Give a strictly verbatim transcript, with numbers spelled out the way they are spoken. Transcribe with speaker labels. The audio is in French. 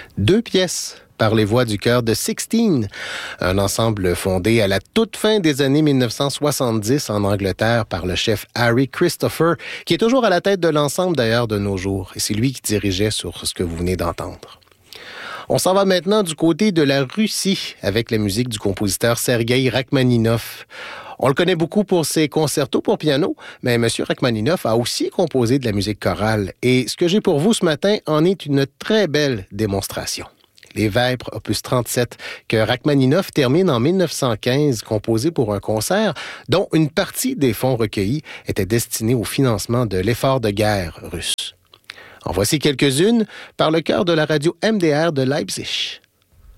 Speaker 1: Deux pièces par les voix du chœur de Sixteen, un ensemble fondé à la toute fin des années mille neuf cent soixante-dix en Angleterre par le chef Harry Christopher, qui est toujours à la tête de l'ensemble d'ailleurs de nos jours, et c'est lui qui dirigeait sur ce que vous venez d'entendre. On s'en va maintenant du côté de la Russie avec la musique du compositeur Sergueï Rachmaninov. On le connaît beaucoup pour ses concertos pour piano, mais M. Rachmaninov a aussi composé de la musique chorale, et ce que j'ai pour vous ce matin en est une très belle démonstration. Les Vêpres, opus trente-sept, que Rachmaninov termine en mille neuf cent quinze, composé pour un concert dont une partie des fonds recueillis était destinée au financement de l'effort de guerre russe. En voici quelques-unes par le chœur de la radio M D R de Leipzig.